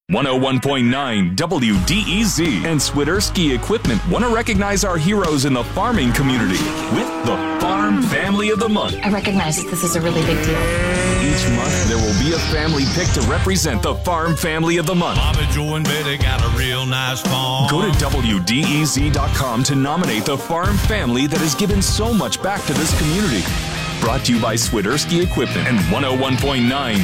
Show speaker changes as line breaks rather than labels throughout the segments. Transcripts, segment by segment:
101.9 WDEZ and Swiderski Equipment want to recognize our heroes in the farming community with the Farm Family of the Month.
I recognize that this is a really big deal.
Each month, there will be a family pick to represent the Farm Family of the Month.
Bobby, Joe, and Betty got a real nice farm.
Go to WDEZ.com to nominate the farm family that has given so much back to this community. Brought to you by Swiderski Equipment and 101.9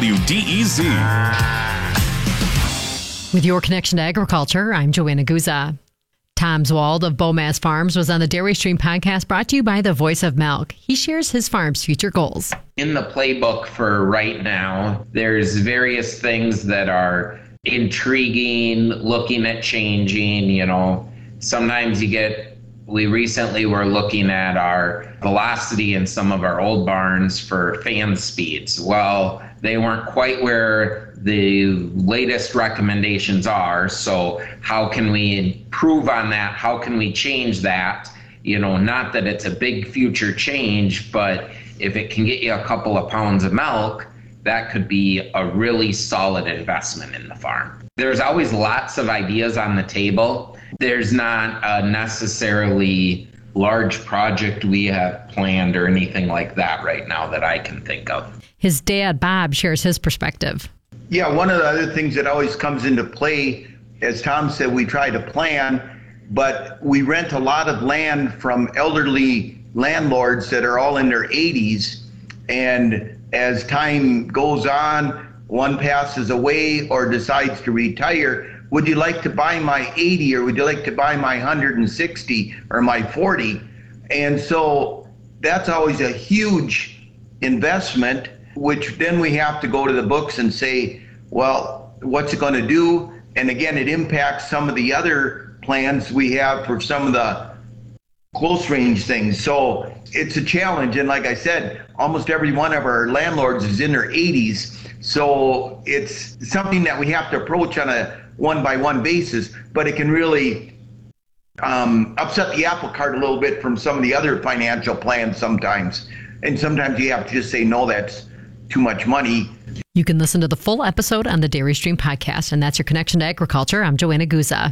WDEZ.
With your connection to agriculture, I'm Joanna Guza. Tom Zwald of Bowmass Farms was on the Dairy Stream podcast brought to you by the Voice of Milk. He shares his farm's future goals.
In the playbook for right now, there's various things that are intriguing, looking at changing, Sometimes we recently were looking at our velocity in some of our old barns for fan speeds. Well, they weren't quite where the latest recommendations are. So how can we improve on that? How can we change that? Not that it's a big future change, but if it can get you a couple of pounds of milk, that could be a really solid investment in the farm. There's always lots of ideas on the table. There's not a necessarily large project we have planned or anything like that right now that I can think of.
His dad, Bob, shares his perspective.
Yeah, one of the other things that always comes into play, as Tom said, we try to plan, but we rent a lot of land from elderly landlords that are all in their 80s. And as time goes on, one passes away or decides to retire. Would you like to buy my 80 or would you like to buy my 160 or my 40? And so that's always a huge investment, which then we have to go to the books and say, well, what's it going to do? And again, it impacts some of the other plans we have for some of the close range things. So it's a challenge. And like I said, almost every one of our landlords is in their 80s. So it's something that we have to approach on a one-by-one basis, but it can really upset the apple cart a little bit from some of the other financial plans sometimes. And sometimes you have to just say, no, that's too much money.
You can listen to the full episode on the Dairy Stream podcast, and that's your connection to agriculture. I'm Joanna Guza.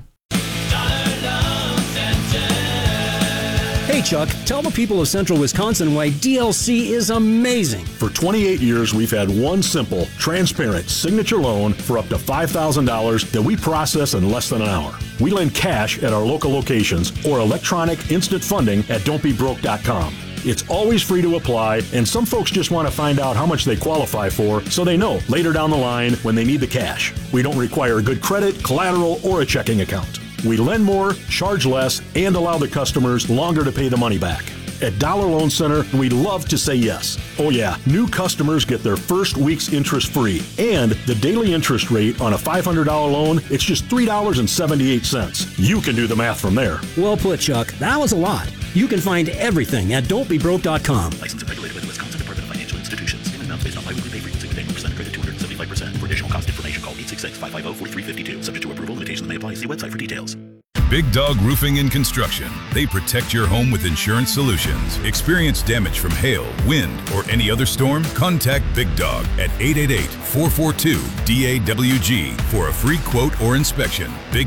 Hey, Chuck, tell the people of Central Wisconsin why DLC is amazing.
For 28 years, we've had one simple, transparent signature loan for up to $5,000 that we process in less than an hour. We lend cash at our local locations or electronic instant funding at don'tbebroke.com. It's always free to apply, and some folks just want to find out how much they qualify for so they know later down the line when they need the cash. We don't require good credit, collateral, or a checking account. We lend more, charge less, and allow the customers longer to pay the money back. At Dollar Loan Center, we love to say yes. Oh yeah, new customers get their first week's interest free. And the daily interest rate on a $500 loan, it's just $3.78. You can do the math from there.
Well put, Chuck. That was a lot. You can find everything at don'tbebroke.com.
Licensed and regulated by the Wisconsin Department of Financial Institutions. Payment amounts based on biweekly pay frequency with annual percent credit 275%. For additional cost information, call 866-550-4352. Subject to approval, limitations may apply. See website for details.
Big Dog Roofing and Construction. They protect your home with insurance solutions. Experience damage from hail, wind, or any other storm? Contact Big Dog at 888-442-DAWG for a free quote or inspection. Big